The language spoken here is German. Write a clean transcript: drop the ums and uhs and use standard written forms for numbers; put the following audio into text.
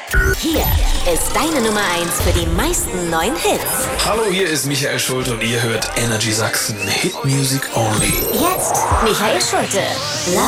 Hier ist deine Nummer 1 für die meisten neuen Hits. Hallo, hier ist Michael Schulte und ihr hört Energy Sachsen. Hit Music Only. Jetzt Michael Schulte.